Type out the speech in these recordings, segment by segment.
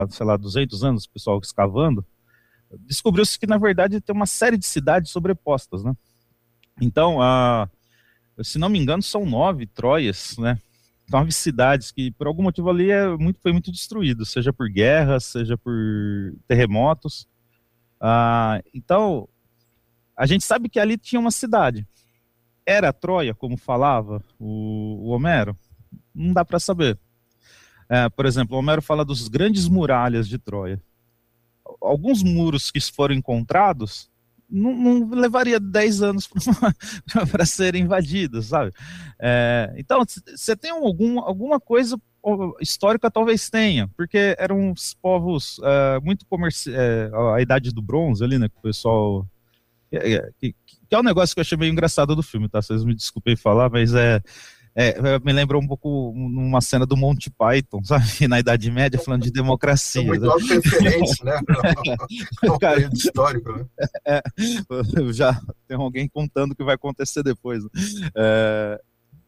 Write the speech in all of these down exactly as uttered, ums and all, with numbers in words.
sei lá, duzentos anos, o pessoal escavando, descobriu-se que, na verdade, tem uma série de cidades sobrepostas, né? Então, a, se não me engano, são nove Troias, né? Nove cidades que, por algum motivo ali, é muito, foi muito destruído, seja por guerras, seja por terremotos. Ah, então, a gente sabe que ali tinha uma cidade. Era Troia, como falava o, o Homero? Não dá para saber. É, por exemplo, o Homero fala dos grandes muralhas de Troia. Alguns muros que foram encontrados não, não levaria dez anos para serem invadidos, sabe? É, então, você tem algum, alguma coisa histórica, talvez tenha, porque eram os povos é, muito comerciais, é, a idade do bronze ali, né, que o pessoal... É, que, que é um negócio que eu achei meio engraçado do filme, tá? Vocês me desculpem falar, mas é... É, me lembrou um pouco numa cena do Monty Python, sabe? Na Idade Média, falando de democracia. São muito né? autorreferentes, né? É um período histórico, né? É, já tem alguém contando o que vai acontecer depois. Né? É,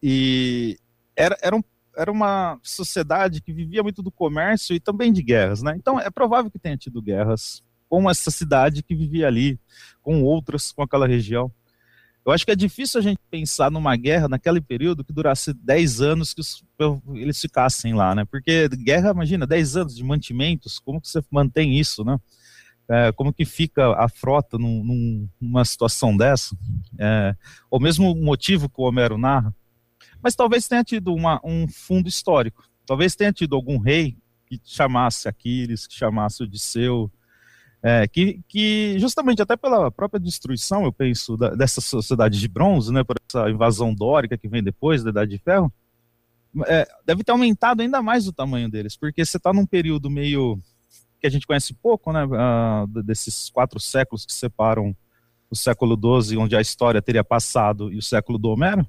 e era, era, um, era uma sociedade que vivia muito do comércio e também de guerras, né? Então é provável que tenha tido guerras com essa cidade que vivia ali, com outras, com aquela região. Eu acho que é difícil a gente pensar numa guerra naquele período que durasse dez anos que os, eles ficassem lá, né? Porque guerra, imagina, dez anos de mantimentos, como que você mantém isso, né? É, como que fica a frota num, num, numa situação dessa? É, o mesmo motivo que o Homero narra, mas talvez tenha tido uma, um fundo histórico. Talvez tenha tido algum rei que chamasse Aquiles, que chamasse Odisseu, É, que, que justamente até pela própria destruição, eu penso, da, dessa sociedade de bronze, né, por essa invasão dórica que vem depois da Idade de Ferro, é, deve ter aumentado ainda mais o tamanho deles, porque você está num período meio que a gente conhece pouco, né, uh, desses quatro séculos que separam o século doze, onde a história teria passado, e o século do Homero,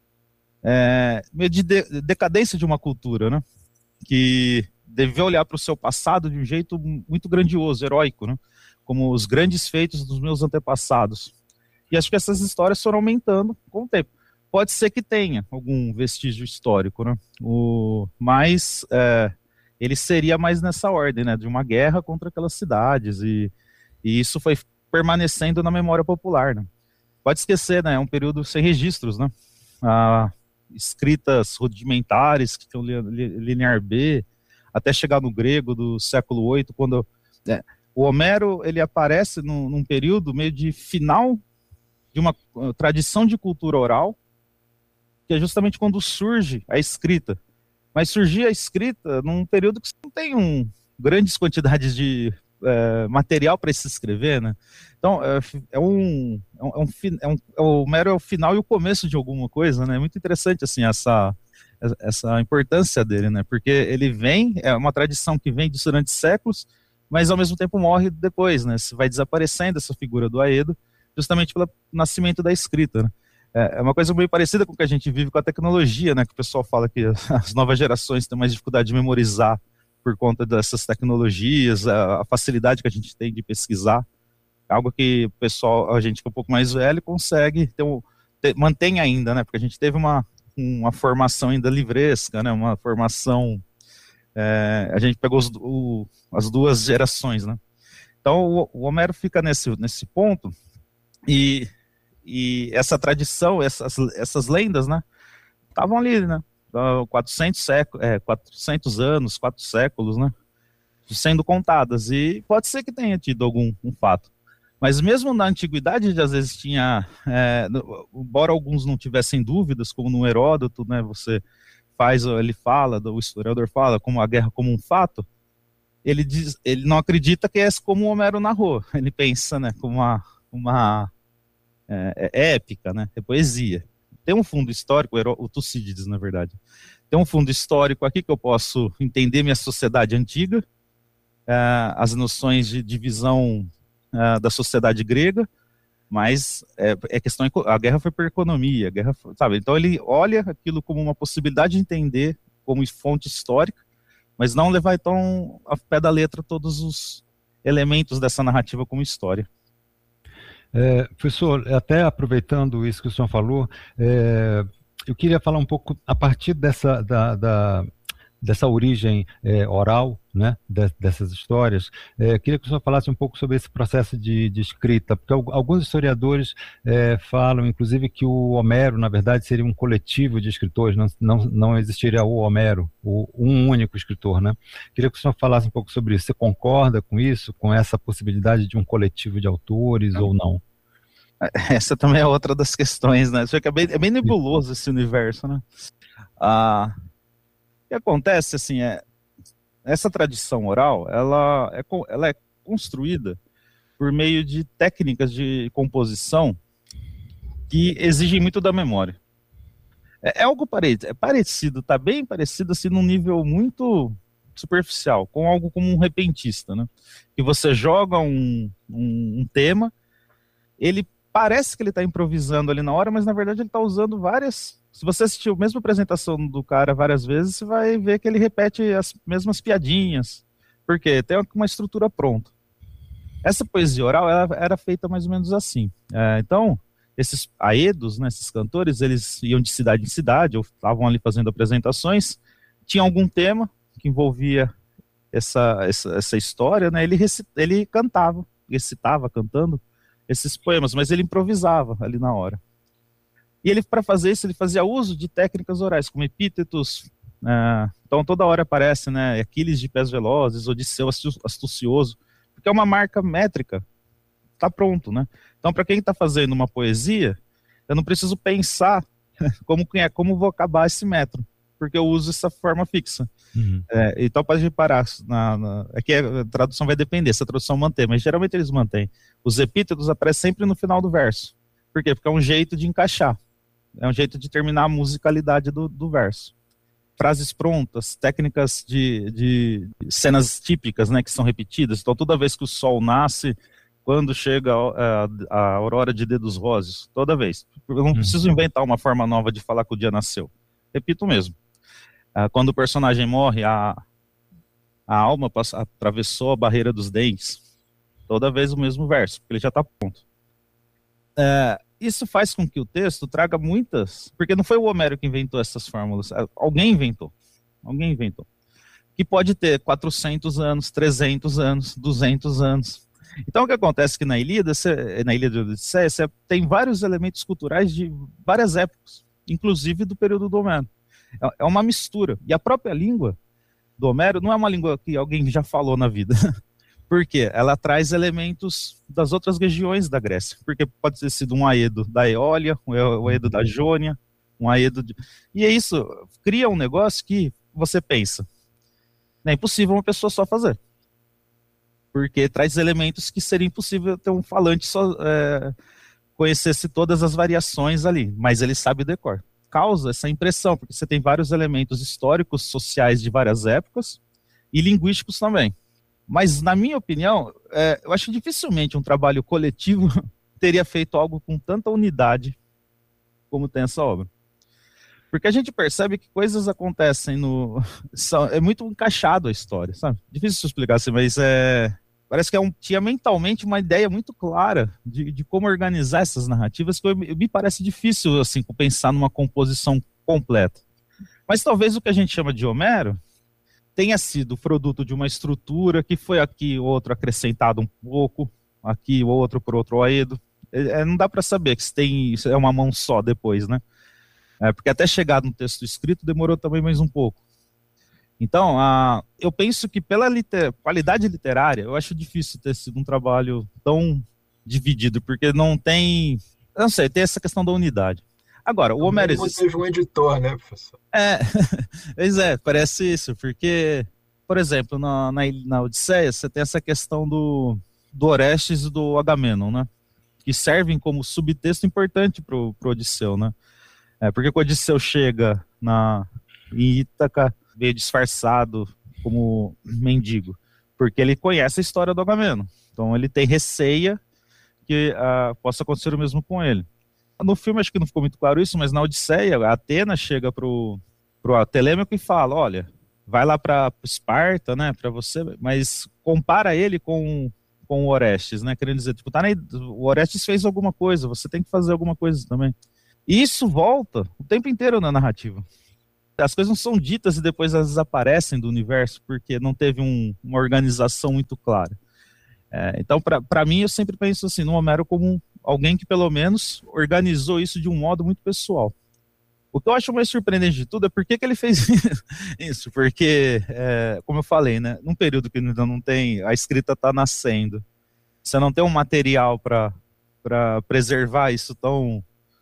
é, meio de, de decadência de uma cultura, né, que deve olhar para o seu passado de um jeito muito grandioso, heróico, né? Como os grandes feitos dos meus antepassados. E acho que essas histórias foram aumentando com o tempo. Pode ser que tenha algum vestígio histórico, né? O, mas é, ele seria mais nessa ordem, né? De uma guerra contra aquelas cidades, e, e isso foi permanecendo na memória popular, né? Pode esquecer, né? É um período sem registros, né? Ah, escritas rudimentares, que tem o linear B, até chegar no grego do século oito, quando é, o Homero ele aparece num, num período meio de final de uma uh, tradição de cultura oral, que é justamente quando surge a escrita. Mas surgia a escrita num período que não tem um, grandes quantidades de é, material para se escrever, né? Então, é, é, um, é, um, é, um, é o Homero é o final e o começo de alguma coisa, né? É muito interessante, assim, essa... essa importância dele, né? Porque ele vem, é uma tradição que vem durante séculos, mas ao mesmo tempo morre depois, né? Vai desaparecendo essa figura do Aedo, justamente pelo nascimento da escrita, né? É uma coisa meio parecida com o que a gente vive com a tecnologia, né? Que o pessoal fala que as novas gerações têm mais dificuldade de memorizar por conta dessas tecnologias, a facilidade que a gente tem de pesquisar, algo que o pessoal, a gente que é um pouco mais velho, consegue ter um, ter, mantém ainda, né? Porque a gente teve uma uma formação ainda livresca, né, uma formação, é, a gente pegou os, o, as duas gerações, né, então o, o Homero fica nesse, nesse ponto, e, e essa tradição, essas, essas lendas, né, estavam ali, né, quatrocentos, séculos, é, quatrocentos anos, quatro séculos, né, sendo contadas, e pode ser que tenha tido algum um fato. Mas mesmo na antiguidade, às vezes tinha, é, embora alguns não tivessem dúvidas, como no Heródoto, né, você faz, ele fala, o historiador fala, como a guerra como um fato, ele diz, ele não acredita que é como o Homero narrou, ele pensa, né, como uma, uma é, é épica, né, é poesia. Tem um fundo histórico, o Tucídides, na verdade, tem um fundo histórico aqui que eu posso entender minha sociedade antiga, é, as noções de divisão Uh, da sociedade grega, mas é, é questão, a guerra foi por economia, a guerra foi, sabe? Então ele olha aquilo como uma possibilidade de entender como fonte histórica, mas não levar então a pé da letra todos os elementos dessa narrativa como história. É, professor, até aproveitando isso que o senhor falou, é, eu queria falar um pouco a partir dessa da, da dessa origem é, oral, né, de, dessas histórias. É, queria que o senhor falasse um pouco sobre esse processo de, de escrita, porque alguns historiadores é, falam, inclusive, que o Homero, na verdade, seria um coletivo de escritores, não, não, não existiria o Homero, o, um único escritor, né? Queria que o senhor falasse um pouco sobre isso. Você concorda com isso, com essa possibilidade de um coletivo de autores ou não? Essa também é outra das questões, né? Isso é bem, é bem nebuloso esse universo, né? Ah, o que acontece, assim, é essa tradição oral, ela é, ela é construída por meio de técnicas de composição que exigem muito da memória. É, é algo parecido, é parecido, tá bem parecido, assim, num nível muito superficial, com algo como um repentista, né? Que você joga um, um, um tema, ele parece que ele está improvisando ali na hora, mas na verdade ele está usando várias... Se você assistir a mesma apresentação do cara várias vezes, você vai ver que ele repete as mesmas piadinhas. Por quê? Tem uma estrutura pronta. Essa poesia oral ela era feita mais ou menos assim. É, então, esses aedos, né, esses cantores, eles iam de cidade em cidade, ou estavam ali fazendo apresentações, tinha algum tema que envolvia essa, essa, essa história, né, ele, recit, ele cantava, recitava cantando esses poemas, mas ele improvisava ali na hora. E ele, para fazer isso, ele fazia uso de técnicas orais, como epítetos. Uh, então, toda hora aparece, né, Aquiles de pés velozes, Odisseu astucioso, porque é uma marca métrica, está pronto, né? Então, para quem está fazendo uma poesia, eu não preciso pensar como, como vou acabar esse metro, porque eu uso essa forma fixa. Uhum. É, então, pode reparar, na, na, aqui a tradução vai depender, se a tradução mantém, mas geralmente eles mantêm. Os epítetos aparecem sempre no final do verso. Por quê? Porque é um jeito de encaixar. É um jeito de terminar a musicalidade do, do verso. Frases prontas, técnicas de, de cenas típicas, né, que são repetidas. Então, toda vez que o sol nasce, quando chega a, a, a aurora de dedos roses, toda vez. Eu não preciso inventar uma forma nova de falar que o dia nasceu. Repito mesmo. Ah, quando o personagem morre, a, a alma passa, atravessou a barreira dos dentes. Toda vez o mesmo verso, porque ele já está pronto. É, isso faz com que o texto traga muitas... Porque não foi o Homero que inventou essas fórmulas. Alguém inventou. Alguém inventou. Que pode ter quatrocentos anos, trezentos anos, duzentos anos. Então, o que acontece é que na Ilíada, você, na Ilíada de Odisseia, você tem vários elementos culturais de várias épocas, inclusive do período do Homero. É uma mistura. E a própria língua do Homero não é uma língua que alguém já falou na vida. Por quê? Ela traz elementos das outras regiões da Grécia. Porque pode ter sido um aedo da Eólia, um aedo da Jônia, um aedo de... E é isso, cria um negócio que você pensa, é impossível uma pessoa só fazer. Porque traz elementos que seria impossível ter um falante só é, conhecesse todas as variações ali, mas ele sabe o decor. Causa essa impressão, porque você tem vários elementos históricos, sociais de várias épocas, e linguísticos também. Mas, na minha opinião, é, eu acho que dificilmente um trabalho coletivo teria feito algo com tanta unidade como tem essa obra. Porque a gente percebe que coisas acontecem no... São, é muito encaixado a história, sabe? Difícil de explicar assim, mas é... Parece que é um, tinha mentalmente uma ideia muito clara de, de como organizar essas narrativas, que eu, me parece difícil, assim, pensar numa composição completa. Mas talvez o que a gente chama de Homero tenha sido produto de uma estrutura que foi aqui outro acrescentado um pouco, aqui outro por outro aedo. É, não dá para saber que se tem, isso é uma mão só depois, né? É, porque até chegar no texto escrito demorou também mais um pouco. Então, a, eu penso que pela liter, qualidade literária, eu acho difícil ter sido um trabalho tão dividido, porque não tem, eu não sei, tem essa questão da unidade. Agora, o Homero existe... Você é um editor, né, professor? É, pois é, parece isso, porque, por exemplo, na, na, na Odisseia, você tem essa questão do, do Orestes e do Agamenon, né? Que servem como subtexto importante para o Odisseu, né? É, porque quando o Odisseu chega na, em Ítaca, veio disfarçado como mendigo, porque ele conhece a história do Agamenon. Então ele tem receia que uh, possa acontecer o mesmo com ele. No filme acho que não ficou muito claro isso, mas na Odisseia, a Atena chega pro, pro Telêmaco e fala, olha, vai lá para Esparta, né, para você, mas compara ele com, com o Orestes, né, querendo dizer, tipo, tá na, o Orestes fez alguma coisa, você tem que fazer alguma coisa também. E isso volta o tempo inteiro na narrativa. as coisas não são ditas e depois elas desaparecem do universo porque não teve um, uma organização muito clara. É, então, para mim, eu sempre penso assim, no Homero como alguém que pelo menos organizou isso de um modo muito pessoal. O que eu acho mais surpreendente de tudo é por que, que ele fez isso, porque, é, como eu falei, né, num período que ainda não tem, a escrita está nascendo, você não tem um material para para preservar isso tão,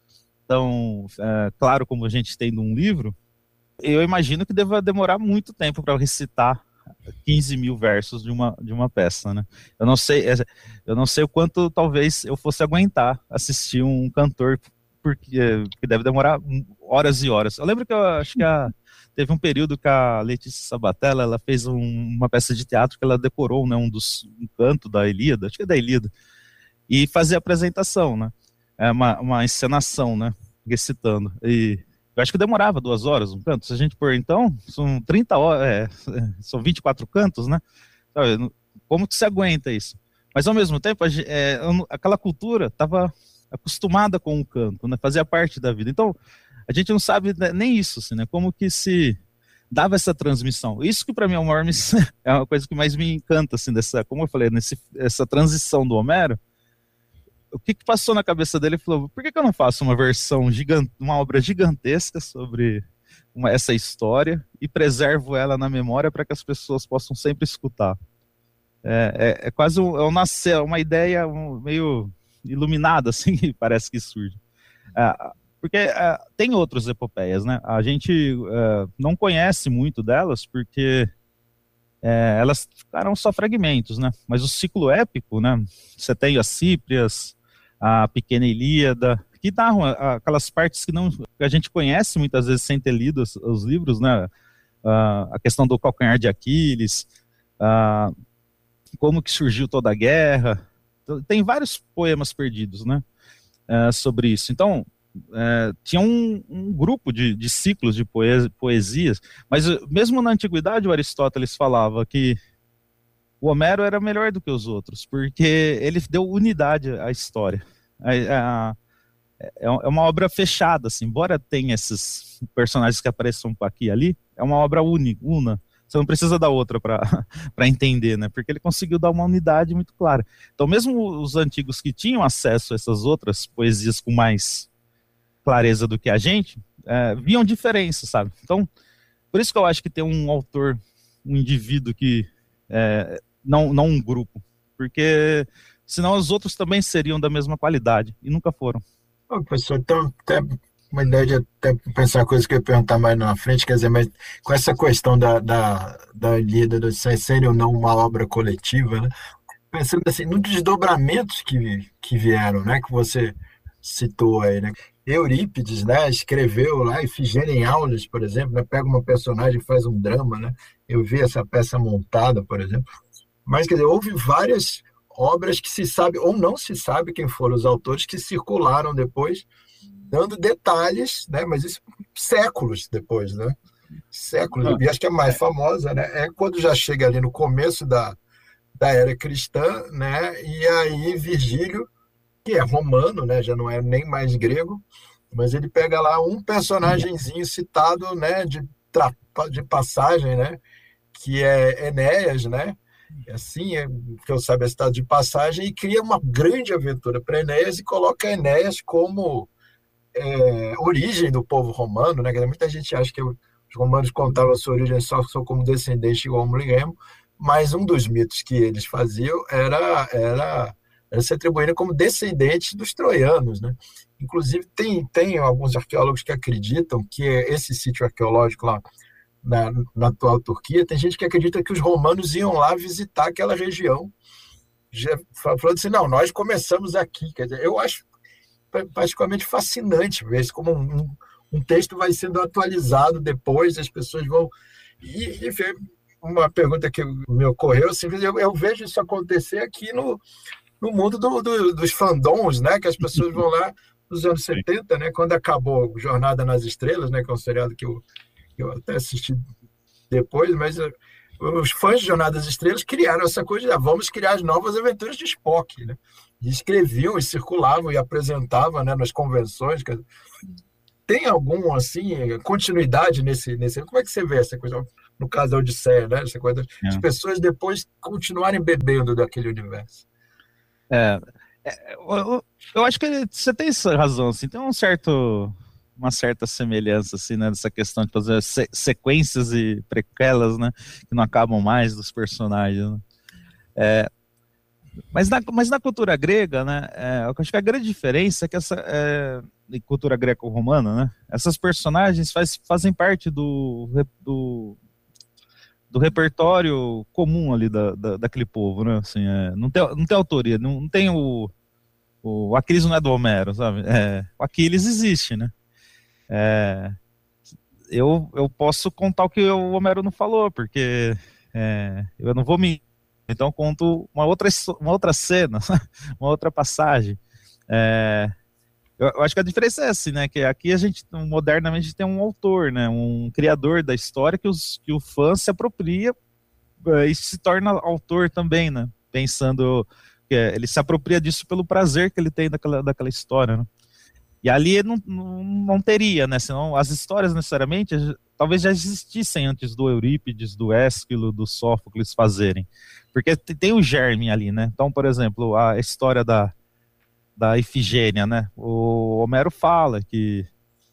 tão é, claro como a gente tem num livro, eu imagino que deva demorar muito tempo para recitar quinze mil versos de uma, de uma peça, né? Eu não sei, eu não sei o quanto talvez eu fosse aguentar assistir um cantor, porque, porque deve demorar horas e horas. Eu lembro que eu acho que a, teve um período que a Letícia Sabatella, ela fez um, uma peça de teatro que ela decorou, né, um dos um canto da Ilíada, acho que é da Ilíada, e fazia apresentação, né? É uma, uma encenação, né? Recitando. E eu acho que demorava duas horas um canto. Se a gente pôr, então, são trinta horas, é, são vinte e quatro cantos, né? Como que se aguenta isso? Mas, ao mesmo tempo, a, é, aquela cultura estava acostumada com o canto, né? Fazia parte da vida. Então, a gente não sabe nem isso, assim, né? Como que se dava essa transmissão. Isso que, para mim, é, uma, é uma coisa que mais me encanta, assim, dessa, como eu falei, nesse, essa transição do Homero. O que, que passou na cabeça dele? Ele falou, por que, que eu não faço uma versão gigante, uma obra gigantesca sobre uma, essa história e preservo ela na memória para que as pessoas possam sempre escutar? É, é, é quase um, é um nascer, uma ideia um, meio iluminada, assim, que parece que surge. É, porque é, tem outras epopeias, né? A gente é, não conhece muito delas porque é, elas ficaram só fragmentos, né? Mas o ciclo épico, né? Você tem as Cíprias, a Pequena Ilíada, que narram aquelas partes que, não, que a gente conhece muitas vezes sem ter lido os, os livros, né? Uh, a questão do calcanhar de Aquiles, uh, como que surgiu toda a guerra. Tem vários poemas perdidos, né? Uh, sobre isso. Então, uh, tinha um, um grupo de, de ciclos de poe poesias, mas mesmo na antiguidade o Aristóteles falava que o Homero era melhor do que os outros, porque ele deu unidade à história. É, é uma obra fechada, assim, embora tenha esses personagens que apareçam aqui e ali, é uma obra única, una. Você não precisa da outra para entender, né? Porque ele conseguiu dar uma unidade muito clara. Então, mesmo os antigos que tinham acesso a essas outras poesias com mais clareza do que a gente, é, viam diferença, sabe? Então, por isso que eu acho que tem um autor, um indivíduo que... É, não, não um grupo, porque senão os outros também seriam da mesma qualidade, e nunca foram. Ô, professor, então, até uma ideia de até pensar uma coisa que eu ia perguntar mais na frente, quer dizer, mas com essa questão da, da, da Ilíada, se seria ou não uma obra coletiva, né? Pensando assim, nos desdobramentos que, que vieram, né, que você citou aí, né? Eurípides, né, escreveu lá Ifigênia em Aulis, por exemplo, né, pega uma personagem e faz um drama, né? Eu vi essa peça montada, por exemplo. Mas, quer dizer, houve várias obras que se sabe, ou não se sabe quem foram os autores, que circularam depois, dando detalhes, né? Mas isso séculos depois, né? Séculos. E acho que a mais famosa, né, é quando já chega ali no começo da, da era cristã, né? E aí Virgílio, que é romano, né? Já não é nem mais grego, mas ele pega lá um personagemzinho citado, né? De, de passagem, né? Que é Enéas, né? Assim, é, que eu saiba, é citado de passagem, e cria uma grande aventura para Enéas e coloca Enéas como é, origem do povo romano, né? Muita gente acha que os romanos contavam a sua origem só, só como descendente de Rômulo e Remo, mas um dos mitos que eles faziam era, era, era se atribuírem como descendentes dos troianos, né? Inclusive, tem, tem alguns arqueólogos que acreditam que esse sítio arqueológico lá Na, na atual Turquia, tem gente que acredita que os romanos iam lá visitar aquela região, já falando assim, não, nós começamos aqui. Quer dizer, eu acho particularmente fascinante ver isso como um, um texto vai sendo atualizado depois, as pessoas vão... E, enfim, uma pergunta que me ocorreu, assim, eu, eu vejo isso acontecer aqui no, no mundo do, do, dos fandoms, né, que as pessoas vão lá nos anos setenta, né, quando acabou Jornada nas Estrelas, né, que é um seriado que eu eu até assisti depois, mas os fãs de Jornada das Estrelas criaram essa coisa de ah, vamos criar as novas aventuras de Spock, né? E escreviam e circulavam e apresentavam, né, nas convenções. tem algum, assim, continuidade nesse, nesse... Como é que você vê essa coisa, no caso da Odisseia, né? Essa coisa das É. pessoas depois continuarem bebendo daquele universo. É, é, eu, eu acho que você tem essa razão, assim, tem um certo, uma certa semelhança, assim, né, nessa questão de fazer se, sequências e prequelas, né, que não acabam mais dos personagens, né? É, mas, na, mas na cultura grega, né, é, eu acho que a grande diferença é que essa, é, em cultura greco-romana, né, essas personagens faz, fazem parte do, do, do repertório comum ali da, da, daquele povo, né, assim, é, não, tem, não tem autoria, não, não tem o, o Aquiles não é do Homero, sabe, é, o Aquiles existe, né, é, eu, eu posso contar o que o Homero não falou, porque é, eu não vou me... Então eu conto uma outra, uma outra cena, uma outra passagem. É, eu, eu acho que a diferença é essa, né? Que aqui a gente, modernamente, tem um autor, né? Um criador da história que, os, que o fã se apropria é, e se torna autor também, né? Pensando que é, ele se apropria disso pelo prazer que ele tem daquela, daquela história, né? E ali não, não, não teria, né? Senão as histórias necessariamente talvez já existissem antes do Eurípides, do Ésquilo, do Sófocles fazerem. Porque tem o germe ali, né? Então, por exemplo, a história da, da Ifigênia, né? O Homero fala que,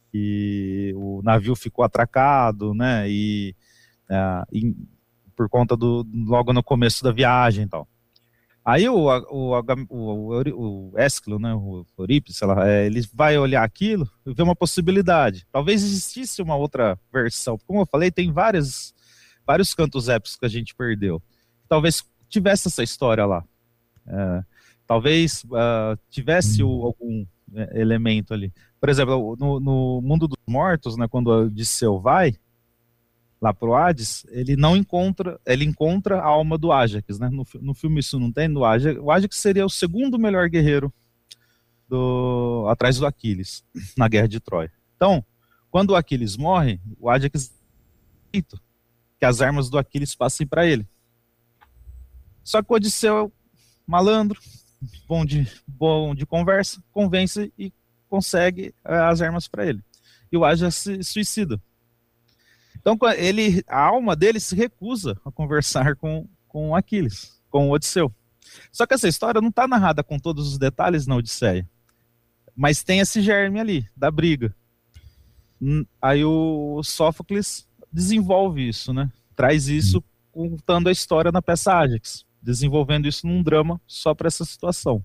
que o navio ficou atracado, né? E, é, e por conta do logo no começo da viagem e tal. Aí o, o, o, o, o Ésquilo, né, o Eurípides, sei lá, é, ele vai olhar aquilo e ver uma possibilidade. Talvez existisse uma outra versão. Como eu falei, tem várias, vários cantos épicos que a gente perdeu. Talvez tivesse essa história lá. É, talvez uh, tivesse o, algum é, elemento ali. Por exemplo, no, no Mundo dos Mortos, né, quando o Odisseu vai lá pro Hades, ele não encontra, ele encontra a alma do Ájax, né? No, no filme isso não tem, no Ájax, o Ájax seria o segundo melhor guerreiro do, atrás do Aquiles, na Guerra de Troia. Então, quando o Aquiles morre, o Ájax que as armas do Aquiles passem para ele. Só que o Odisseu, malandro, bom de, bom de conversa, convence e consegue as armas para ele. E o Ájax se suicida. Então, ele, a alma dele se recusa a conversar com, com Aquiles, com o Odisseu. Só que essa história não está narrada com todos os detalhes na Odisseia. Mas tem esse germe ali, da briga. Aí o Sófocles desenvolve isso, né? Traz isso contando a história na peça Ájax, desenvolvendo isso num drama só para essa situação.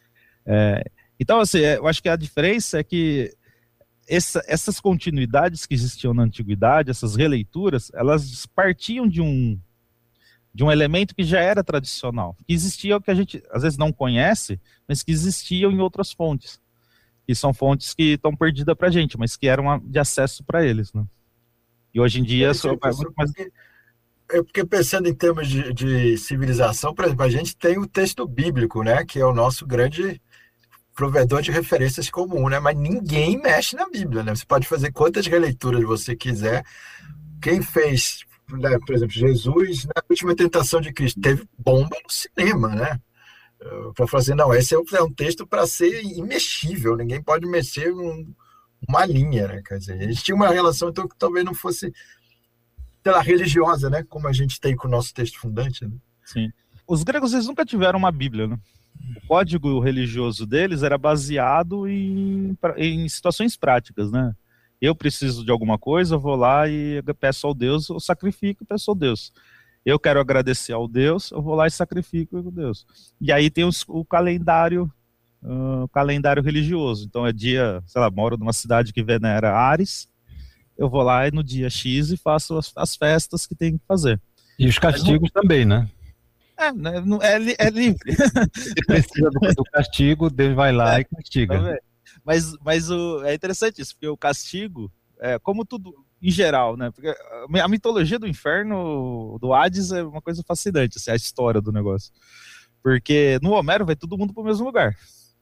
É, então, assim, eu acho que a diferença é que Essa, essas continuidades que existiam na antiguidade, essas releituras, elas partiam de um, de um elemento que já era tradicional, que existia, que a gente às vezes não conhece, mas que existiam em outras fontes, que são fontes que estão perdidas para a gente, mas que eram de acesso para eles, né? E hoje em dia... É, só, é muito mais... é porque pensando em termos de, de civilização, por exemplo, a gente tem o texto bíblico, né, que é o nosso grande... provedor de referências comum, né? Mas ninguém mexe na Bíblia, né? Você pode fazer quantas releituras você quiser. Quem fez, né, por exemplo, Jesus, na última tentação de Cristo, teve bomba no cinema, né? Para falar assim, não, esse é um texto para ser imexível, ninguém pode mexer um, uma linha, né? Quer dizer, a gente tinha uma relação então que talvez não fosse, sei lá, religiosa, né? Como a gente tem com o nosso texto fundante, né? Sim. Os gregos, eles nunca tiveram uma Bíblia, né? O código religioso deles era baseado em, em situações práticas, né? Eu preciso de alguma coisa, eu vou lá e peço ao Deus, eu sacrifico e peço ao Deus. Eu quero agradecer ao Deus, eu vou lá e sacrifico ao Deus. E aí tem os, o calendário, uh, calendário religioso. Então é dia, sei lá, moro numa cidade que venera Ares, eu vou lá e no dia X e faço as, as festas que tem que fazer. E os castigos não... também, né? É, é, é livre. Se precisa do, do castigo, Deus vai lá é, e castiga. Mas, mas o, é interessante isso, porque o castigo, é, como tudo em geral, né? Porque a mitologia do inferno, do Hades, é uma coisa fascinante, assim, a história do negócio. Porque no Homero vai todo mundo para o mesmo lugar.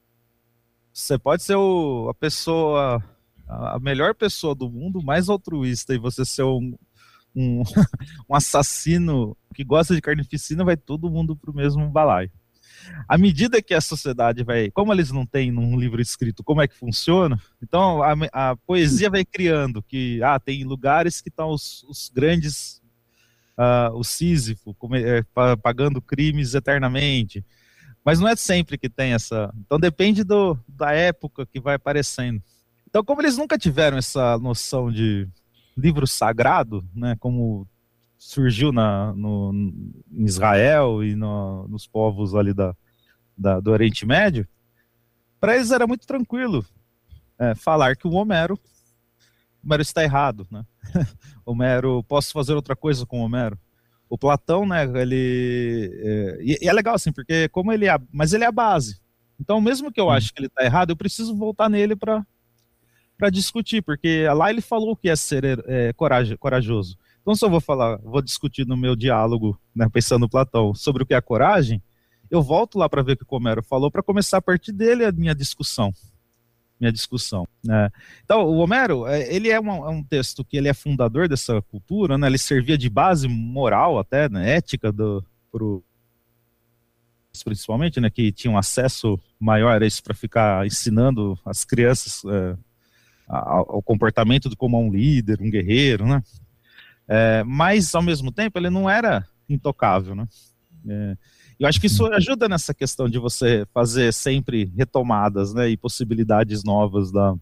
Você pode ser o, a pessoa, a melhor pessoa do mundo, mais altruísta, e você ser um. Um, um assassino que gosta de carnificina, vai todo mundo pro mesmo balaio. À medida que a sociedade vai, como eles não têm num livro escrito como é que funciona, então a, a poesia vai criando que, ah, tem lugares que estão os, os grandes, uh, o Sísifo, como, é, pagando crimes eternamente, mas não é sempre que tem essa, então depende do, da época que vai aparecendo. Então, como eles nunca tiveram essa noção de livro sagrado, né, como surgiu na, no, em Israel e no, nos povos ali da, da, do Oriente Médio, para eles era muito tranquilo é, falar que o Homero, Homero está errado, né? Homero, posso fazer outra coisa com o Homero? O Platão, né, ele... É, e, e é legal assim, porque como ele é... Mas ele é a base. Então, mesmo que eu ache que ele está errado, eu preciso voltar nele para para discutir, porque lá ele falou que é ser é, coragem, corajoso. Então, se eu vou falar, vou discutir no meu diálogo, né, pensando no Platão, sobre o que é a coragem, eu volto lá para ver o que o Homero falou, para começar a partir dele a minha discussão. Minha discussão. Né? Então, o Homero, ele é, uma, é um texto que ele é fundador dessa cultura, né, ele servia de base moral até, né, ética, do, pro, principalmente, né, que tinham acesso maior a isso para ficar ensinando as crianças é, ao, ao comportamento de como um líder, um guerreiro, né? É, mas, ao mesmo tempo, ele não era intocável, né? É, eu acho que isso ajuda nessa questão de você fazer sempre retomadas, né, e possibilidades novas da,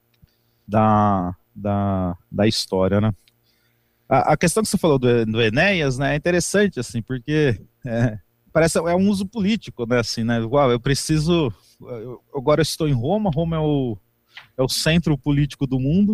da, da, da história, né? A, a questão que você falou do, do Enéas, né, é interessante, assim, porque é, parece é um uso político, né, assim, né? Uau, eu preciso... Eu, agora eu estou em Roma, Roma é o, é o centro político do mundo.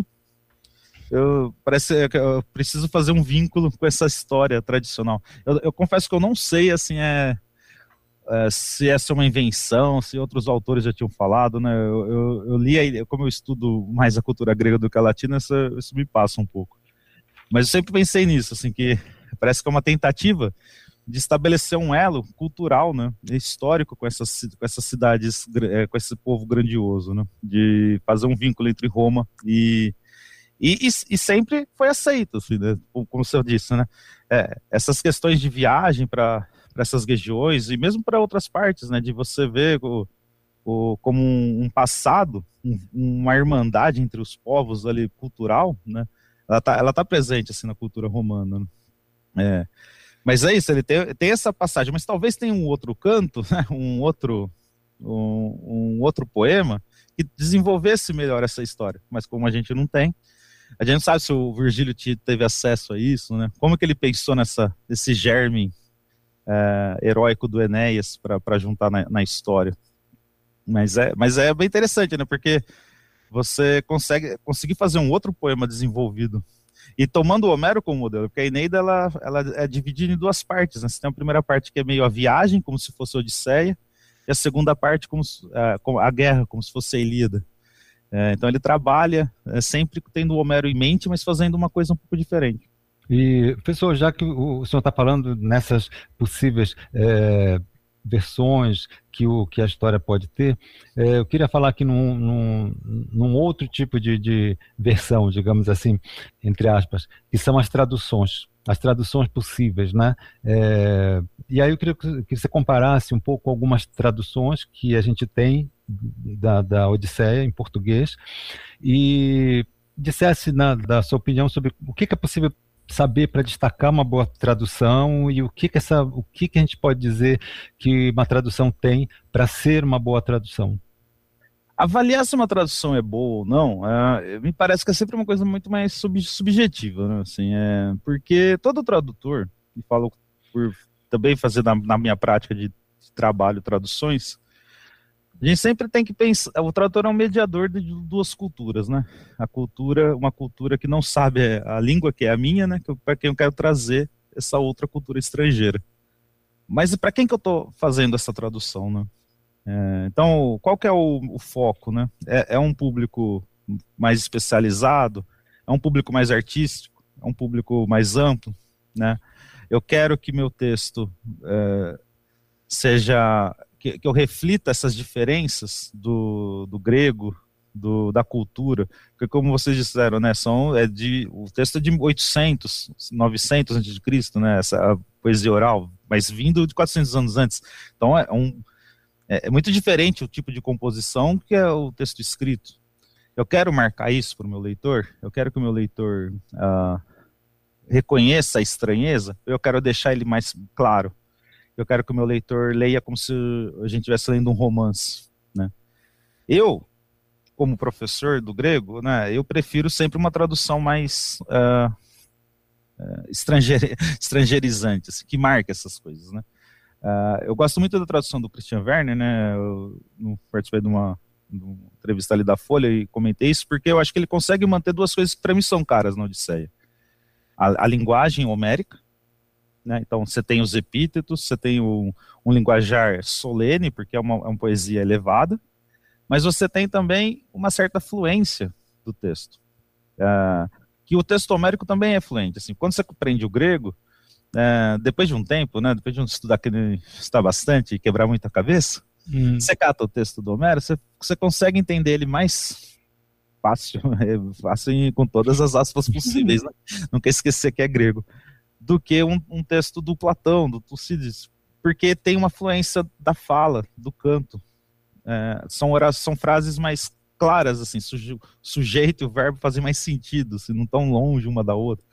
Eu, parece que eu preciso fazer um vínculo com essa história tradicional. Eu, eu confesso que eu não sei, assim, é, é, se essa é uma invenção, se outros autores já tinham falado, né? Eu, eu, eu li, como eu estudo mais a cultura grega do que a latina, isso, isso me passa um pouco. Mas eu sempre pensei nisso, assim, que parece que é uma tentativa de estabelecer um elo cultural, né, histórico com essas, com essas cidades, com esse povo grandioso, né? De fazer um vínculo entre Roma e E, e, e sempre foi aceito, assim, né? Como você disse, né? É, essas questões de viagem para essas regiões e mesmo para outras partes, né? De você ver o, o, como um, um passado, um, uma irmandade entre os povos ali cultural, né? Ela tá, ela tá presente assim na cultura romana, né? É, mas é isso, ele tem, tem essa passagem, mas talvez tenha um outro canto, né? um outro um, um outro poema que desenvolvesse melhor essa história, mas como a gente não tem, a gente não sabe se o Virgílio teve acesso a isso, né? Como que ele pensou nessa, nesse germe é, heróico do Enéas para juntar na, na história. Mas é, mas é bem interessante, né? Porque você consegue conseguir fazer um outro poema desenvolvido. E tomando o Homero como modelo, porque a Eneida ela, ela é dividida em duas partes, né? Você tem a primeira parte que é meio a viagem, como se fosse a Odisseia, e a segunda parte como se, a, a guerra, como se fosse a Ilíada. É, então ele trabalha é, sempre tendo o Homero em mente, mas fazendo uma coisa um pouco diferente. E, professor, já que o, o senhor está falando nessas possíveis é, versões que, o, que a história pode ter, é, eu queria falar aqui num, num, num outro tipo de, de versão, digamos assim, entre aspas, que são as traduções, as traduções possíveis, né? É, e aí eu queria que você comparasse um pouco algumas traduções que a gente tem da, da Odisseia em português e dissesse na, da sua opinião sobre o que, que é possível saber para destacar uma boa tradução e o que que essa, o que que a gente pode dizer que uma tradução tem para ser uma boa tradução. Avaliar se uma tradução é boa ou não, é, me parece que é sempre uma coisa muito mais sub, subjetiva, né? Assim, é, porque todo tradutor, e falo por também fazer na, na minha prática de, de trabalho traduções, a gente sempre tem que pensar, o tradutor é um mediador de duas culturas, né? A cultura, uma cultura que não sabe a língua que é a minha, né? Para quem eu quero trazer essa outra cultura estrangeira. Mas para quem que eu estou fazendo essa tradução, né? É, então, qual que é o, o foco, né? É, é um público mais especializado? É um público mais artístico? É um público mais amplo, né? Eu quero que meu texto é, seja... Que, que eu reflita essas diferenças do, do grego, do, da cultura, porque como vocês disseram, né, são, é de, o texto é de oitocentos, novecentos antes de Cristo, né, essa poesia oral, mas vindo de quatrocentos anos antes, então é, um, é, é muito diferente o tipo de composição que é o texto escrito. Eu quero marcar isso para o meu leitor, eu quero que o meu leitor uh, reconheça a estranheza, eu quero deixar ele mais claro, eu quero que o meu leitor leia como se a gente estivesse lendo um romance, né. Eu, como professor do grego, né, eu prefiro sempre uma tradução mais uh, uh, estrangeir, estrangeirizante, assim, que marca essas coisas, né. Uh, eu gosto muito da tradução do Christian Werner, né, eu, eu participei de uma, de uma entrevista ali da Folha e comentei isso, porque eu acho que ele consegue manter duas coisas que para mim são caras na Odisseia. A, a linguagem homérica, né, então você tem os epítetos, você tem o, um linguajar solene, porque é uma, é uma poesia elevada, mas você tem também uma certa fluência do texto, uh, que o texto homérico também é fluente. Assim, quando você aprende o grego, uh, depois de um tempo, né, depois de um estudar que está bastante e quebrar muita cabeça, hum. você cata o texto do Homero, você, você consegue entender ele mais fácil, fácil com todas as aspas possíveis, né? Não quer esquecer que é grego, do que um, um texto do Platão, do Tucídides, porque tem uma fluência da fala, do canto. É, são, são frases mais claras, assim, suje, sujeito e o verbo fazem mais sentido, assim, não tão longe uma da outra.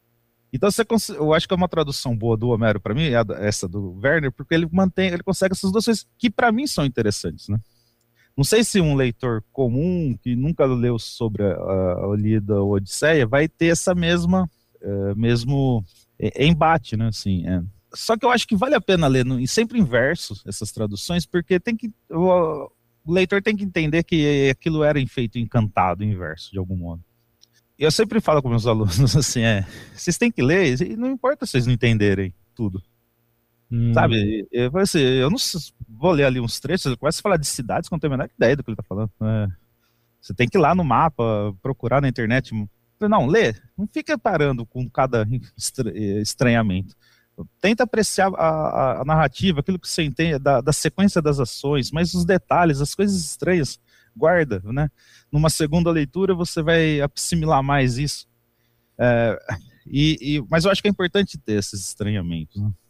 Então você, eu acho que é uma tradução boa do Homero para mim, essa do Werner, porque ele mantém, ele consegue essas duas coisas que para mim são interessantes, né? Não sei se um leitor comum que nunca leu sobre a, a Ilíada ou a Odisseia vai ter essa mesma, é, mesmo é, embate, né? Assim, é. Só que eu acho que vale a pena ler no, sempre em verso essas traduções, porque tem que, o, o leitor tem que entender que aquilo era feito encantado em verso, de algum modo. E eu sempre falo com meus alunos assim, é, vocês têm que ler, e não importa se vocês não entenderem tudo. Hum. Sabe, eu, assim, eu não vou ler ali uns trechos, ele começa a falar de cidades que eu não tenho a menor ideia do que ele está falando. É, você tem que ir lá no mapa, procurar na internet. Não, lê, não fica parando com cada estranhamento. Tenta apreciar a, a, a narrativa, aquilo que você entende da, da sequência das ações, mas os detalhes, as coisas estranhas, guarda, né? Numa segunda leitura você vai assimilar mais isso. É, e, e, mas eu acho que é importante ter esses estranhamentos, né?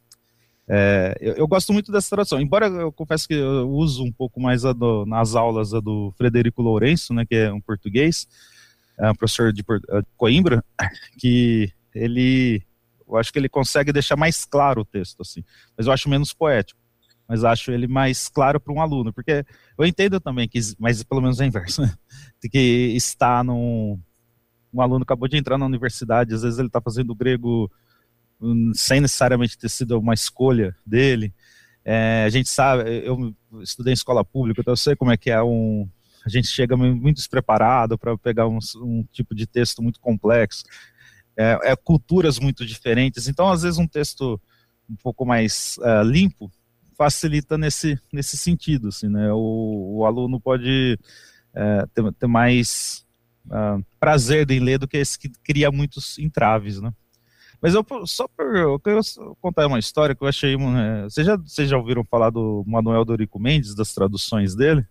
É, eu, eu gosto muito dessa tradução, embora eu confesso que eu uso um pouco mais a do, nas aulas a do Frederico Lourenço, né, que é um português, é um professor de, de Coimbra, que ele... eu acho que ele consegue deixar mais claro o texto, assim, mas eu acho menos poético, mas acho ele mais claro para um aluno, porque eu entendo também que, mas pelo menos é inverso, né? Que está num, um aluno acabou de entrar na universidade, às vezes ele está fazendo grego um, sem necessariamente ter sido uma escolha dele, é, a gente sabe, eu estudei em escola pública, então eu sei como é que é um, a gente chega muito despreparado para pegar um, um tipo de texto muito complexo, É, é, culturas muito diferentes, então às vezes um texto um pouco mais uh, limpo facilita nesse, nesse sentido, assim, né? o, o aluno pode uh, ter, ter mais uh, prazer em ler do que esse que cria muitos entraves, né? Mas eu só por, eu quero contar uma história que eu achei, uh, vocês, já, vocês já ouviram falar do Manuel Dorico Mendes, das traduções dele?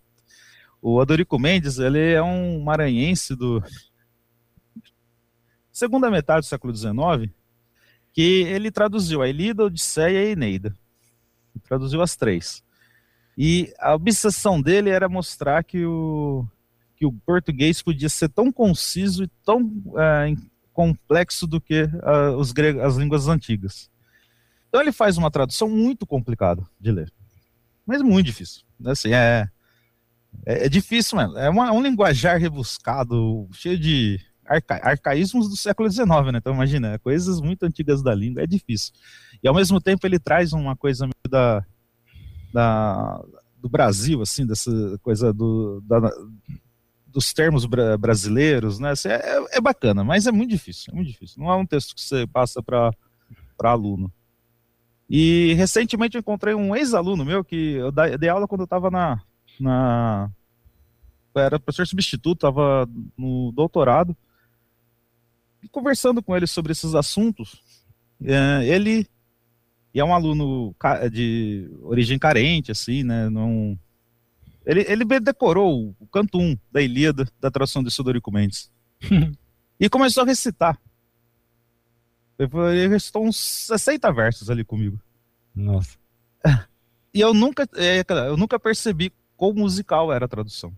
O Adorico Mendes, ele é um maranhense do segunda metade do século dezenove, que ele traduziu a Ilíada, a Odisseia e a Eneida. Ele traduziu as três. E a obsessão dele era mostrar que o, que o português podia ser tão conciso e tão é, complexo do que uh, os gregos, as línguas antigas. Então ele faz uma tradução muito complicada de ler. Mas muito difícil. Assim, é, é, é difícil mesmo. É, uma, é um linguajar rebuscado, cheio de Arca, arcaísmos do século dezenove, né? Então imagina, coisas muito antigas da língua, é difícil. E ao mesmo tempo ele traz uma coisa da, da, do Brasil, assim, dessa coisa do, da, dos termos bra brasileiros, né? Assim, é, é bacana, mas é muito difícil, é muito difícil. Não é um texto que você passa para aluno. E recentemente eu encontrei um ex-aluno meu que eu dei aula quando eu estava na, na... era professor substituto, estava no doutorado. E conversando com ele sobre esses assuntos, é, ele e é um aluno de origem carente, assim, né, não, Ele, ele decorou o canto um da Ilíada, da tradução de Sudorico Mendes. E começou a recitar. Ele recitou uns sessenta versos ali comigo. Nossa. E eu nunca, é, eu nunca percebi quão musical era a tradução.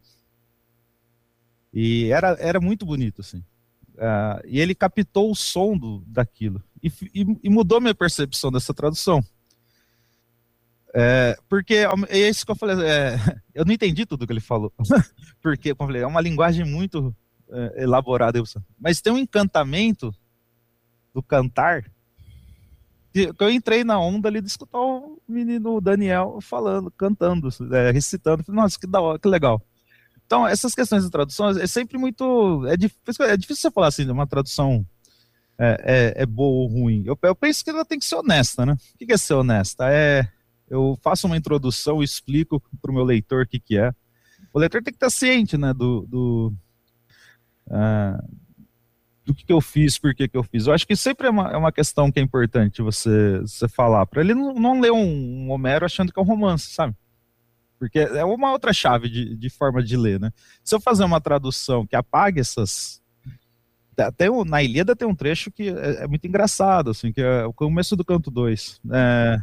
E era, era muito bonito, assim. Uh, e ele captou o som do, daquilo. E, e, e mudou minha percepção dessa tradução. É, porque é isso que eu falei. É, eu não entendi tudo que ele falou. Porque, como eu falei, é uma linguagem muito é, elaborada. Mas tem um encantamento do cantar que, que eu entrei na onda ali de escutar o menino Daniel falando, cantando, é, recitando. Nossa, que da hora, que legal. Então, essas questões de tradução é sempre muito. É difícil, é difícil você falar assim, de uma tradução é, é, é boa ou ruim. Eu, eu penso que ela tem que ser honesta, né? O que é ser honesta? É. Eu faço uma introdução, explico para o meu leitor o que, que é. O leitor tem que estar ciente, né, do, do, uh, do que, que eu fiz, por que, que eu fiz. Eu acho que sempre é uma, é uma questão que é importante você, você falar, para ele não, não ler um, um Homero achando que é um romance, sabe? Porque é uma outra chave de, de forma de ler, né? Se eu fazer uma tradução que apague essas... Até na Ilíada tem um trecho que é, é muito engraçado, assim, que é o começo do canto dois. É...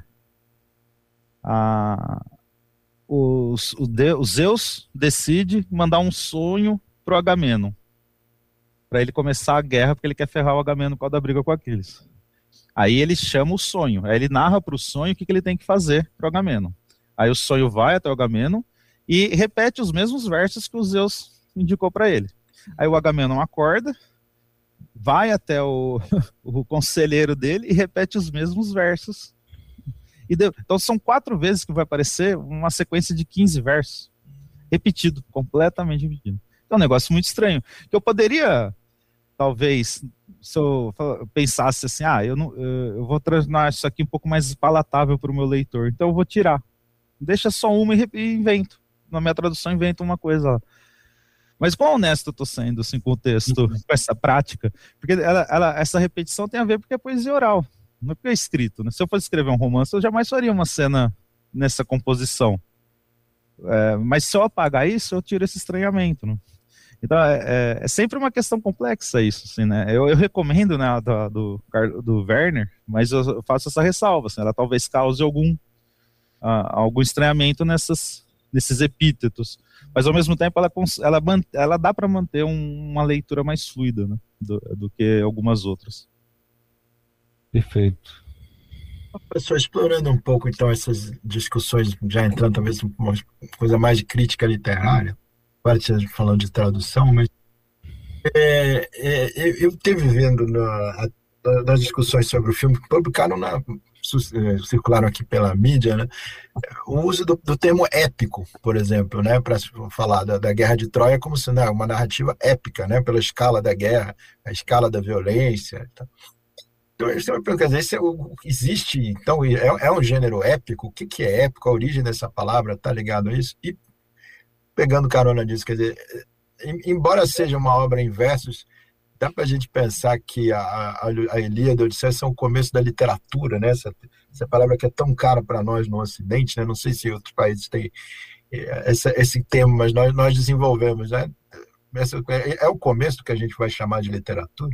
A, os, o, de, o Zeus decide mandar um sonho pro Agamenon para ele começar a guerra, porque ele quer ferrar o Agamenon por causa da briga com Aquiles. Aí ele chama o sonho, aí ele narra pro sonho o que, que ele tem que fazer pro Agamenon. Aí o sonho vai até o Agamenon e repete os mesmos versos que o Zeus indicou para ele. Aí o Agamenon acorda, vai até o, o conselheiro dele e repete os mesmos versos. E deu, então são quatro vezes que vai aparecer uma sequência de quinze versos, repetido, completamente repetido. É um negócio muito estranho, que eu poderia, talvez, se eu pensasse assim, ah, eu, não, eu vou tornar isso aqui um pouco mais palatável para o meu leitor, então eu vou tirar. Deixa só uma e, e invento. Na minha tradução, invento uma coisa lá. Mas quão honesto eu estou sendo, assim, com o texto, com essa prática? Porque ela, ela, essa repetição tem a ver porque é poesia oral. Não é porque é escrito, né? Se eu fosse escrever um romance, eu jamais faria uma cena nessa composição. É, mas se eu apagar isso, eu tiro esse estranhamento, né? Então, é, é, é sempre uma questão complexa isso, assim, né? Eu, eu recomendo, né, a do, do, do Werner, mas eu faço essa ressalva, assim, ela talvez cause algum, uh, algum estranhamento nessas, nesses epítetos. Mas, ao mesmo tempo, ela, ela, ela dá para manter um, uma leitura mais fluida, né, do, do que algumas outras. Perfeito. Professor, explorando um pouco, então, essas discussões, já entrando talvez uma coisa mais de crítica literária, agora falando de tradução, mas é, é, eu estive vendo na, nas discussões sobre o filme, que publicaram, na, circularam aqui pela mídia, né, o uso do, do termo épico, por exemplo, né, para falar da, da Guerra de Troia como se, né, uma narrativa épica, né, pela escala da guerra, a escala da violência, tá? Então, quer dizer, esse é o, existe, então, é, é um gênero épico? O que, que é épico? A origem dessa palavra está ligado a isso? E, pegando carona disso, quer dizer, embora seja uma obra em versos, dá para a gente pensar que a, a, a Ilíada e a Odisseia são o começo da literatura, né? Essa, essa palavra que é tão cara para nós no Ocidente, né? Não sei se outros países têm essa, esse termo, mas nós, nós desenvolvemos, né? Essa, é, é o começo do que a gente vai chamar de literatura?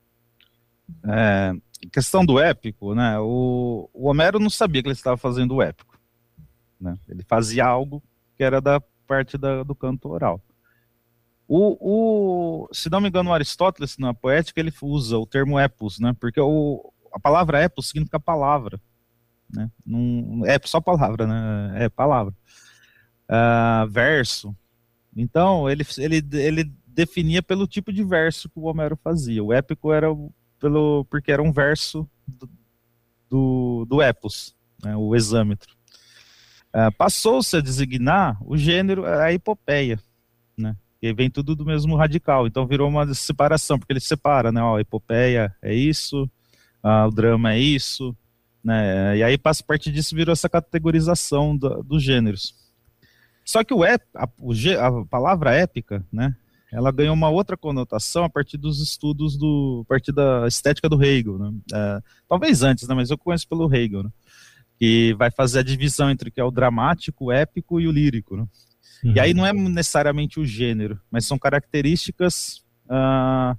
É... questão do épico, né? O, o Homero não sabia que ele estava fazendo o épico, né? Ele fazia algo que era da parte da, do canto oral. O, o, se não me engano, o Aristóteles, na poética, ele usa o termo epos, né? Porque o, a palavra epos significa palavra, né? Não, é só palavra, né? É palavra. Uh, verso. Então, ele, ele, ele definia pelo tipo de verso que o Homero fazia. O épico era o Pelo, porque era um verso do, do, do epos, né, o hexâmetro. Uh, passou-se a designar o gênero, a epopeia, né, que vem tudo do mesmo radical, então virou uma separação, porque ele separa, né, ó, a epopeia é isso, uh, o drama é isso, né, e aí a partir disso virou essa categorização do, dos gêneros. Só que o ép, a, a palavra épica, né, ela ganhou uma outra conotação a partir dos estudos, do, a partir da estética do Hegel, né? É, talvez antes, né? Mas eu conheço pelo Hegel, né? Que vai fazer a divisão entre o que é o dramático, o épico e o lírico, né? Uhum. E aí não é necessariamente o gênero, mas são características, uh,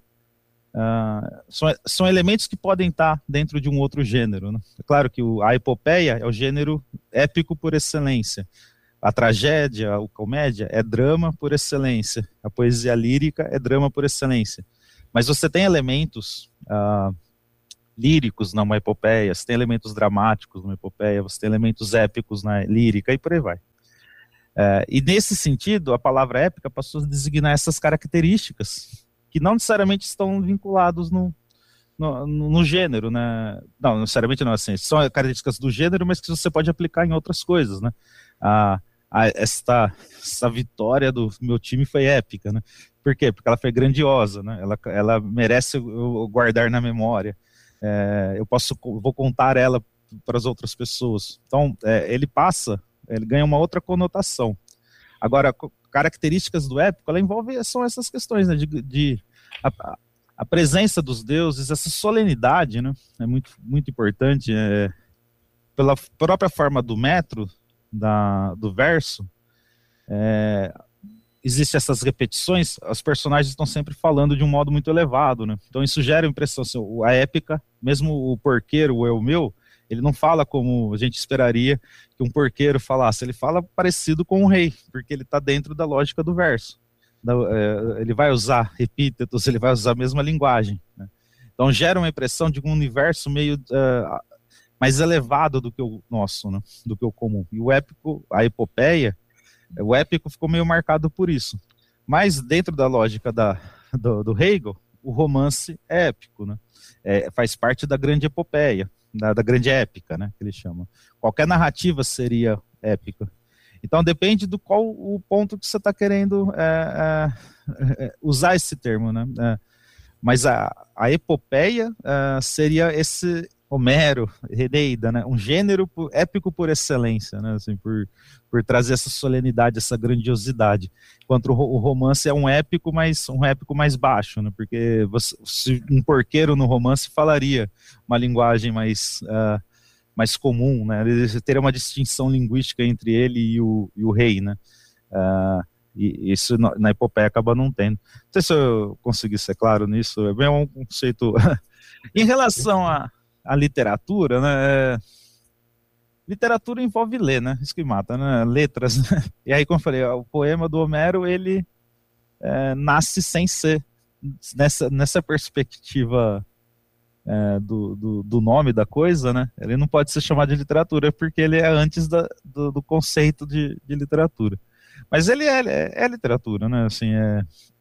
uh, são, são elementos que podem estar dentro de um outro gênero, né? É claro que o, a epopeia é o gênero épico por excelência. A tragédia, a comédia é drama por excelência. A poesia lírica é drama por excelência. Mas você tem elementos uh, líricos numa epopeia, você tem elementos dramáticos numa epopeia, você tem elementos épicos na lírica e por aí vai. Uh, e nesse sentido, a palavra épica passou a designar essas características que não necessariamente estão vinculados no, no, no gênero, né? Não, necessariamente não, assim, são características do gênero, mas que você pode aplicar em outras coisas, né? A, a, esta, esta vitória do meu time foi épica, né? Por quê? Porque ela foi grandiosa, né? Ela, ela merece eu guardar na memória. É, eu posso, vou contar ela para as outras pessoas. Então, é, ele passa, ele ganha uma outra conotação. Agora, características do épico, ela envolve, são essas questões, né? De, de a, a presença dos deuses, essa solenidade, né? É muito, muito importante. É, pela própria forma do metro, da, do verso, é, existem essas repetições, os personagens estão sempre falando de um modo muito elevado, né? Então isso gera a impressão, assim, a épica, mesmo o porqueiro, o eu meu, ele não fala como a gente esperaria que um porqueiro falasse, ele fala parecido com o rei, porque ele está dentro da lógica do verso. Da, é, ele vai usar epítetos, ele vai usar a mesma linguagem, né? Então gera uma impressão de um universo meio uh, mais elevado do que o nosso, né? Do que o comum. E o épico, a epopeia, o épico ficou meio marcado por isso. Mas dentro da lógica da, do, do Hegel, o romance é épico, né? É, faz parte da grande epopeia, da, da grande épica, né, que ele chama. Qualquer narrativa seria épica. Então depende do qual o ponto que você está querendo é, é, usar esse termo, né? É, mas a, a epopeia é, seria esse Homero, Eneida, né? Um gênero épico por excelência, né? Assim, por, por trazer essa solenidade, essa grandiosidade. Enquanto o, o romance é um épico, mas um épico mais baixo, né? Porque você, se um porqueiro no romance falaria uma linguagem mais, uh, mais comum, né? Ele teria uma distinção linguística entre ele e o, e o rei, né? Uh, e isso na, na epopeia acaba não tendo. Não sei se eu consegui ser claro nisso, é bem um conceito... Em relação a a literatura, né? Literatura envolve ler, né? Isso que mata, né? Letras, né? E aí, como eu falei, o poema do Homero, ele é, nasce sem ser nessa, nessa perspectiva é, do, do, do nome da coisa, né? Ele não pode ser chamado de literatura porque ele é antes da, do, do conceito de, de literatura. Mas ele é, é, é literatura, né? Assim, é...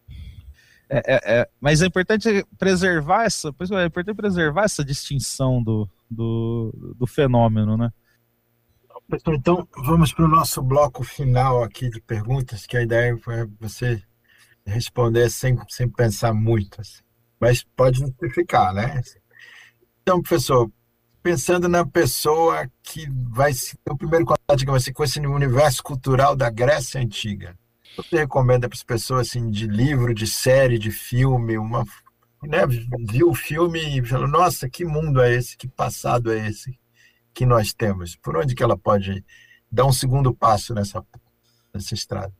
É, é, é, mas é importante preservar essa, é importante preservar essa distinção do, do, do fenômeno, né? Então, vamos para o nosso bloco final aqui de perguntas, que a ideia é você responder sem, sem pensar muito, assim. Mas pode justificar, né? Então, professor, pensando na pessoa que vai ser o primeiro contato, digamos assim, com esse universo cultural da Grécia Antiga, você recomenda para as pessoas, assim, de livro, de série, de filme, uma, né, viu o filme e falou, nossa, que mundo é esse, que passado é esse que nós temos? Por onde que ela pode dar um segundo passo nessa, nessa estrada?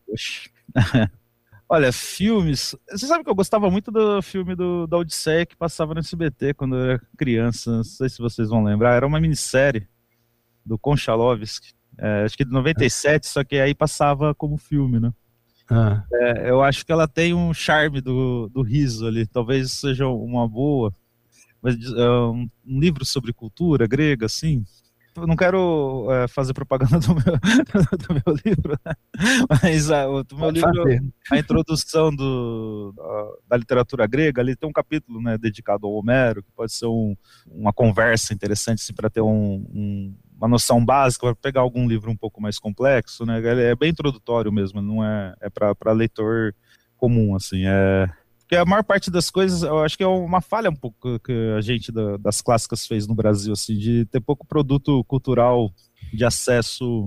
Olha, filmes... Você sabe que eu gostava muito do filme do, da Odisseia que passava no S B T quando eu era criança, não sei se vocês vão lembrar, era uma minissérie do Konchalovsky, é, acho que de noventa e sete, só que aí passava como filme, né? Ah. É, eu acho que ela tem um charme do, do riso ali, talvez seja uma boa, mas, uh, um, um livro sobre cultura grega, assim. Eu não quero uh, fazer propaganda do meu, do meu livro, né? Mas uh, o meu livro, a introdução do, da, da literatura grega, ali tem um capítulo, né, dedicado ao Homero, que pode ser um, uma conversa interessante assim, para ter um, um uma noção básica, para pegar algum livro um pouco mais complexo, né? Ele é bem introdutório mesmo, não é, é para leitor comum, assim, é... Porque a maior parte das coisas, eu acho que é uma falha um pouco que a gente da, das clássicas fez no Brasil, assim, de ter pouco produto cultural de acesso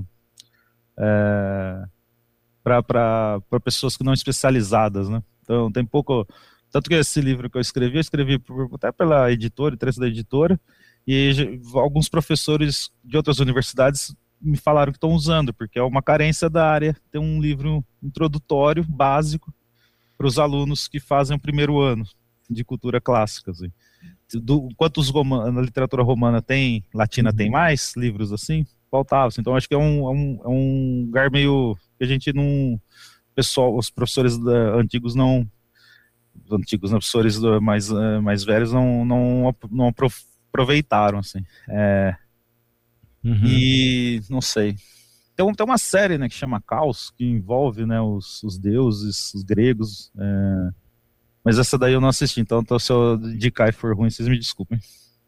é, para pessoas que não especializadas, né? Então tem pouco... Tanto que esse livro que eu escrevi, eu escrevi por, até pela editora, trecho da editora, e alguns professores de outras universidades me falaram que estão usando, porque é uma carência da área, ter um livro introdutório, básico, para os alunos que fazem o primeiro ano de cultura clássica. Assim. Do, quantos romanos, na literatura romana tem, latina tem mais livros assim? Faltava. Assim. Então acho que é um, é, um, é um lugar meio que a gente não... Pessoal, os professores da, antigos não... Os antigos né, professores do, mais, uh, mais velhos não, não, não aproveitaram, assim. É, uhum. E, não sei... Tem, tem uma série, né, que chama Caos, que envolve, né, os, os deuses, os gregos, é... mas essa daí eu não assisti, então, então se eu indicar e for ruim, vocês me desculpem.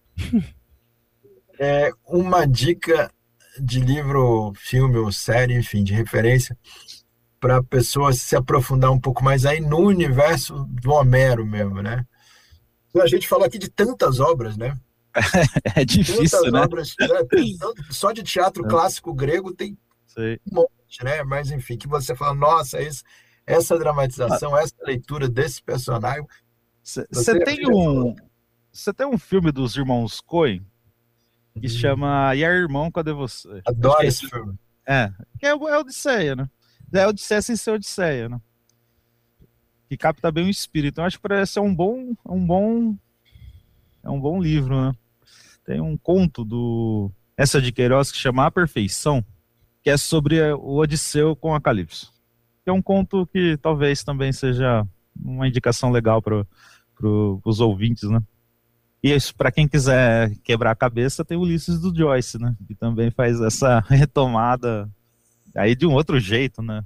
É, uma dica de livro, filme ou série, enfim, de referência, para a pessoa se aprofundar um pouco mais aí no universo do Homero mesmo, né? A gente fala aqui de tantas obras, né? É difícil, tantas né? Obras, né? Só de teatro é. clássico grego tem Sei. um monte, né? Mas, enfim, que você fala, nossa, isso, essa dramatização, ah. essa leitura desse personagem... Você tem um... Você tem um filme dos irmãos Coen que hum. chama E aí, Irmão, Cadê Você? Adoro esse é, filme. É, que é, é Odisseia, né? É Odisseia sem ser Odisseia, né? Que capta bem o espírito. Então, acho que parece ser um bom... Um bom é um bom livro, né? Tem um conto do Essa de Queiroz que chama A Perfeição, que é sobre o Odisseu com a Calypso. É um conto que talvez também seja uma indicação legal para pro, os ouvintes, né? E isso, para quem quiser quebrar a cabeça, tem o Ulisses do Joyce, né? Que também faz essa retomada aí de um outro jeito, né?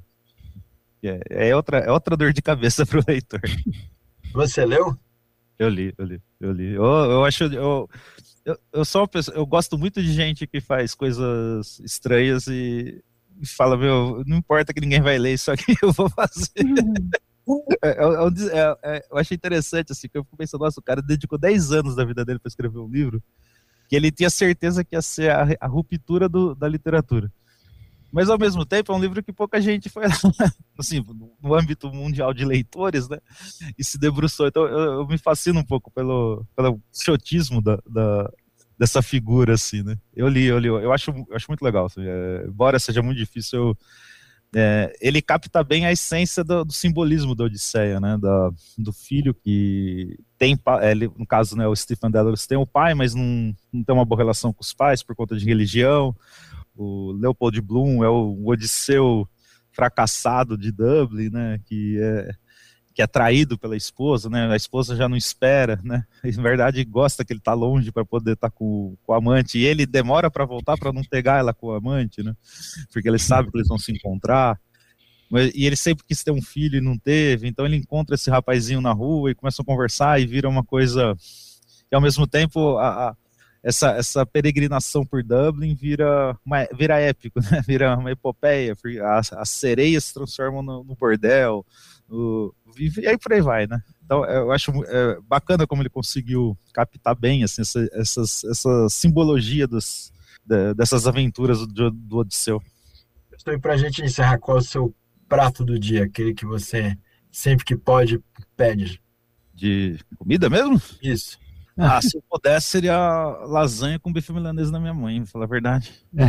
É, é, outra, é outra dor de cabeça para o leitor. Você leu? Eu li, eu li, eu li. Eu, eu acho... Eu, eu, eu sou uma pessoa... Eu gosto muito de gente que faz coisas estranhas e, e fala, meu, não importa que ninguém vai ler isso aqui, eu vou fazer. Uhum. É, é, é, é, eu achei interessante, assim, que eu fico pensando, nossa, o cara dedicou dez anos da vida dele para escrever um livro que ele tinha certeza que ia ser a, a ruptura do, da literatura. Mas, ao mesmo tempo, é um livro que pouca gente foi lá, assim, no âmbito mundial de leitores, né, e se debruçou. Então, eu, eu me fascino um pouco pelo, pelo xotismo da, da, dessa figura, assim, né. Eu li, eu li, eu acho, eu acho muito legal, assim, é, embora seja muito difícil, eu, é, ele capta bem a essência do, do simbolismo da Odisseia, né, da, do filho que tem, ele, no caso, né, o Stephen Dedalus tem o pai, mas não, não tem uma boa relação com os pais por conta de religião. O Leopold Bloom é o Odisseu fracassado de Dublin, né, que é, que é traído pela esposa, né, a esposa já não espera, né, e, na verdade gosta que ele está longe para poder estar tá com, com o amante, e ele demora para voltar para não pegar ela com o amante, né, porque ele sabe que eles vão se encontrar, e ele sempre quis ter um filho e não teve, então ele encontra esse rapazinho na rua e começa a conversar e vira uma coisa, e ao mesmo tempo a, a Essa, essa peregrinação por Dublin vira, uma, vira épico, né? Vira uma epopeia, as, as sereias se transformam no, no bordel, no, e aí por aí vai, né? Então eu acho é, bacana como ele conseguiu captar bem assim, essa, essas, essa simbologia dos, de, dessas aventuras do, do Odisseu. Estou aí para a gente encerrar, qual é o seu prato do dia, aquele que você sempre que pode pede? De comida mesmo? Isso. Ah, se eu pudesse, seria lasanha com bife milanês da minha mãe, pra falar a verdade.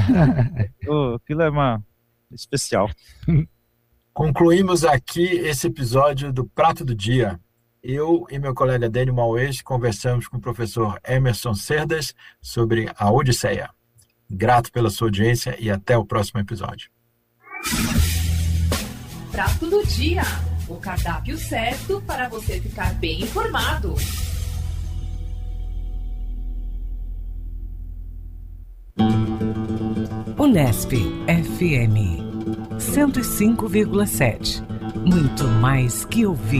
oh, aquilo é uma especial. Concluímos aqui esse episódio do Prato do Dia. Eu e meu colega Dênio Mauês conversamos com o professor Emerson Cerdas sobre a Odisseia. Grato pela sua audiência e até o próximo episódio. Prato do Dia, o cardápio certo para você ficar bem informado. Unesp F M cento e cinco vírgula sete. Muito mais que ouvir.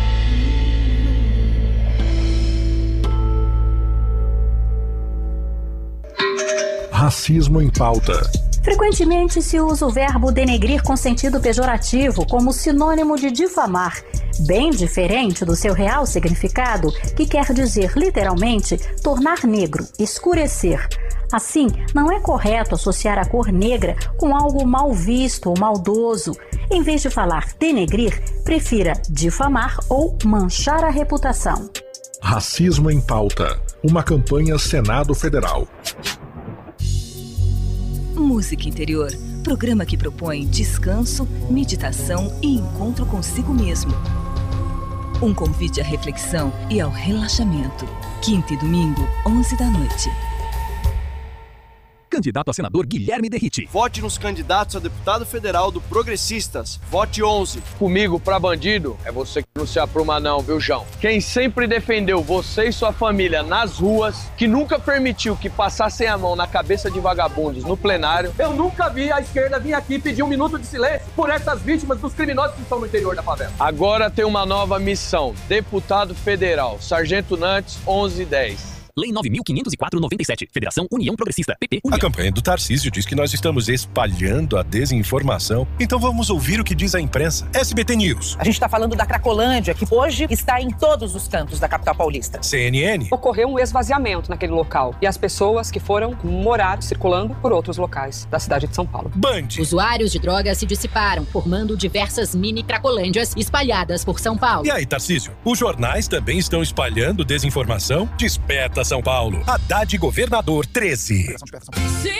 Racismo em pauta. Frequentemente se usa o verbo denegrir com sentido pejorativo como sinônimo de difamar, bem diferente do seu real significado, que quer dizer literalmente tornar negro, escurecer. Assim, não é correto associar a cor negra com algo mal visto ou maldoso. Em vez de falar denegrir, prefira difamar ou manchar a reputação. Racismo em pauta. Uma campanha Senado Federal. Música Interior, programa que propõe descanso, meditação e encontro consigo mesmo. Um convite à reflexão e ao relaxamento. Quinta e domingo, onze da noite. Candidato a senador Guilherme Derrite. Vote nos candidatos a deputado federal do Progressistas. Vote onze. Comigo pra bandido é você que não se apruma não, viu, João? Quem sempre defendeu você e sua família nas ruas, que nunca permitiu que passassem a mão na cabeça de vagabundos no plenário. Eu nunca vi a esquerda vir aqui pedir um minuto de silêncio por essas vítimas dos criminosos que estão no interior da favela. Agora tem uma nova missão. Deputado federal, Sargento Nantes, onze dez. Lei nove mil quinhentos e quatro barra noventa e sete. Federação União Progressista. P P União. A campanha do Tarcísio diz que nós estamos espalhando a desinformação. Então vamos ouvir o que diz a imprensa. S B T News. A gente está falando da Cracolândia, que hoje está em todos os cantos da capital paulista. C N N. Ocorreu um esvaziamento naquele local. E as pessoas que foram morar circulando por outros locais da cidade de São Paulo. Band. Usuários de drogas se dissiparam, formando diversas mini Cracolândias espalhadas por São Paulo. E aí, Tarcísio? Os jornais também estão espalhando desinformação? Desperta São Paulo. Haddad Governador treze.